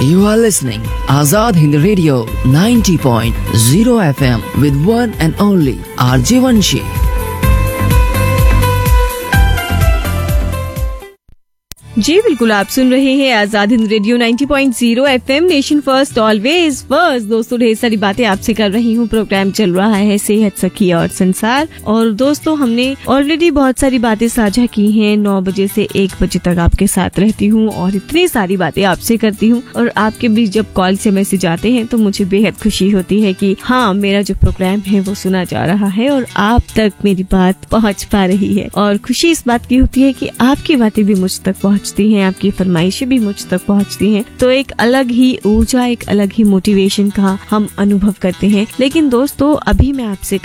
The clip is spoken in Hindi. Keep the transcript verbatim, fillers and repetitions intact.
You are listening Azad Hind Radio ninety point zero F M with one and only R J Vanshi. जी बिल्कुल, आप सुन रहे हैं Azad Hind radio ninety point zero FM, nation first always first. दोस्तों, ढेर सारी बातें आपसे कर रही हूँ। प्रोग्राम चल रहा है सेहत, सखी और संसार। और दोस्तों, हमने ऑलरेडी बहुत सारी बातें साझा की हैं। नौ बजे से एक बजे तक आपके साथ रहती हूँ और इतनी सारी बातें आपसे करती हूँ। और आपके भी जब कॉल से मैसेज आते हैं तो मुझे बेहद खुशी होती है कि हाँ, मेरा जो प्रोग्राम है वो सुना जा रहा है और आप तक मेरी बात पहुँच पा रही है। और खुशी इस बात की होती है कि आपकी बातें भी मुझ तक पहुँच हैं, आपकी फरमाइशें भी मुझ तक पहुंचती हैं। तो एक अलग ही ऊर्जा, एक अलग ही मोटिवेशन का हम अनुभव करते हैं। लेकिन दोस्तों, अभी मैं आपसे